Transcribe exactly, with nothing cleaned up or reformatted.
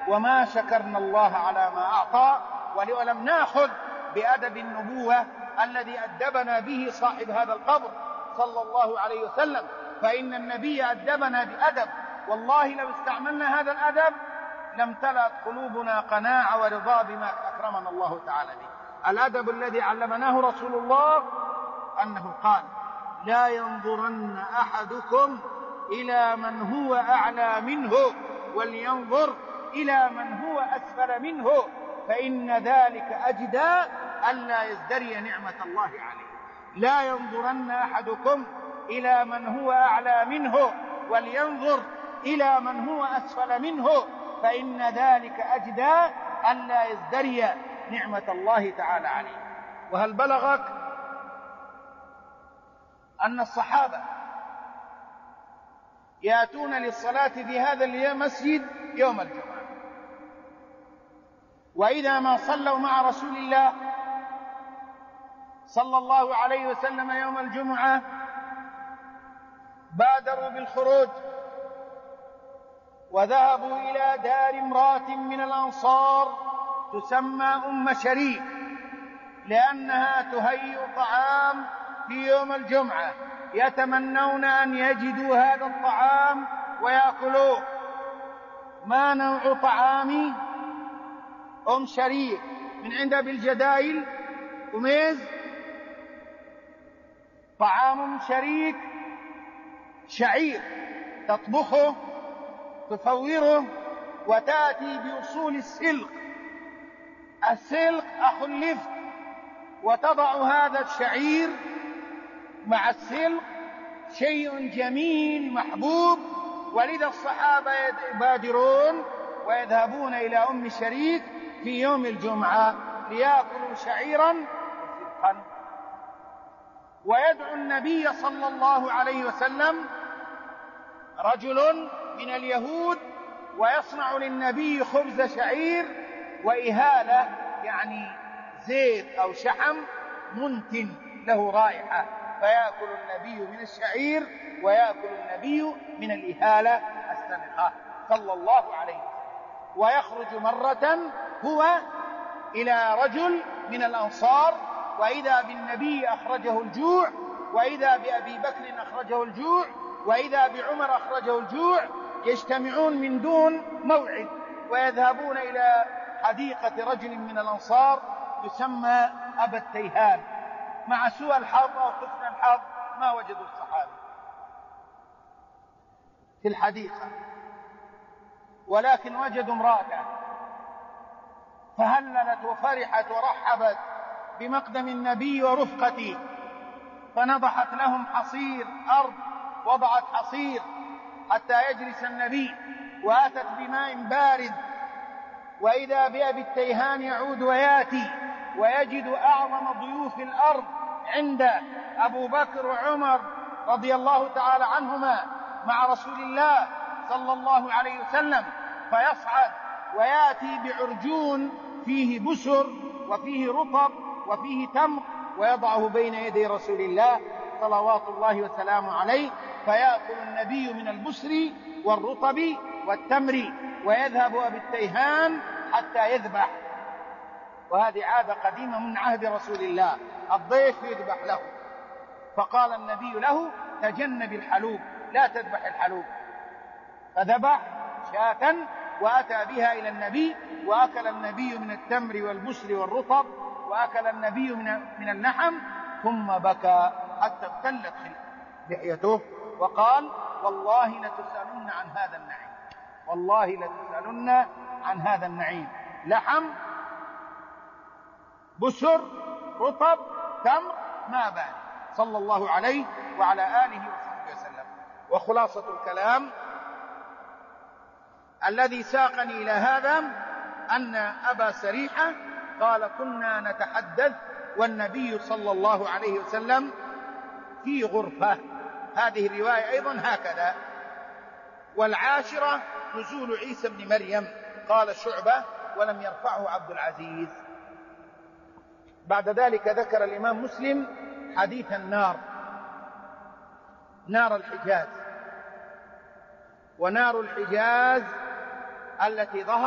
وما شكرنا الله على ما أعطى، ولم نأخذ بأدب النبوة الذي أدبنا به صاحب هذا القبر صلى الله عليه وسلم، فإن النبي أدبنا بأدب، والله لو استعملنا هذا الأدب لم تلأت قلوبنا قناعة ورضا بما أكرمنا الله تعالى به. الأدب الذي علمناه رسول الله أنه قال: لا ينظرن أحدكم إلى من هو أعلى منه ولينظر إلى من هو أسفل منه، فإن ذلك أجدى ألا يزدري نعمة الله عليه. لا ينظرن أحدكم إلى من هو أعلى منه ولينظر إلى من هو أسفل منه، فإن ذلك أجدى ألا يزدري نعمة الله تعالى عليه. وهل بلغك أن الصحابة يأتون للصلاة في هذا المسجد يوم الجمعة، وإذا ما صلوا مع رسول الله صلى الله عليه وسلم يوم الجمعة بادروا بالخروج وذهبوا إلى دار امرأة من الأنصار تسمى أم شريك، لأنها تهيئ طعام في يوم الجمعة، يتمنون أن يجدوا هذا الطعام ويأكلوه. ما نوع طعام أم شريك من عند أبي الجدائل أميز؟ طعام أم شريك شعير تطبخه تفوره وتأتي بأصول السلق، السلق أخو اللفت، وتضع هذا الشعير مع السلق، شيء جميل محبوب، ولذا الصحابة يبادرون ويذهبون إلى أم شريك في يوم الجمعة ليأكلوا شعيرا وسلقا. ويدعو النبي صلى الله عليه وسلم رجل من اليهود ويصنع للنبي خبز شعير وإهالة، يعني زيت أو شحم منتن له رائحة، فيأكل النبي من الشعير ويأكل النبي من الإهالة السنخة صلى الله عليه وسلم. ويخرج مرة هو إلى رجل من الأنصار، وإذا بالنبي أخرجه الجوع، وإذا بأبي بكر أخرجه الجوع، وإذا بعمر أخرجه الجوع، يجتمعون من دون موعد ويذهبون إلى حديقة رجل من الأنصار يسمى أبا التيهان. مع سوء الحظ أو حسن الحظ ما وجدوا الصحابة في الحديقة، ولكن وجدوا امرأة فهللت وفرحت ورحبت بمقدم النبي ورفقته، فنضحت لهم حصير أرض، وضعت حصير حتى يجلس النبي، وأتت بماء بارد، وإذا بأبي التيهان يعود وياتي ويجد أعظم ضيوف الأرض عند أبو بكر وعمر رضي الله تعالى عنهما مع رسول الله صلى الله عليه وسلم، فيصعد ويأتي بعرجون فيه بسر وفيه رطب وفيه تمر ويضعه بين يدي رسول الله صلوات الله وسلامه عليه، فيأكل النبي من البسر والرطب والتمر، ويذهب أبي التيهان حتى يذبح. وهذه عادة قديمة من عهد رسول الله، الضيف يذبح له، فقال النبي له: تجنب الحلوب، لا تذبح الحلوب. فذبح شاة وأتى بها إلى النبي، وأكل النبي من التمر والبسر والرطب، وأكل النبي من اللحم، ثم بكى حتى ابتلت لحيته وقال: والله لتسألن عن هذا النعيم، والله لتسألن عن هذا النعيم. لحم، بسر، رطب، تمر، ما بال، صلى الله عليه وعلى آله وصحبه وسلم. وخلاصة الكلام الذي ساقني إلى هذا أن أبا سريحة قال: كنا نتحدث والنبي صلى الله عليه وسلم في غرفة. هذه الرواية أيضا هكذا. والعاشرة نزول عيسى بن مريم، قال شعبة ولم يرفعه عبد العزيز. بعد ذلك ذكر الإمام مسلم حديث النار، نار الحجاز. ونار الحجاز التي ظهرت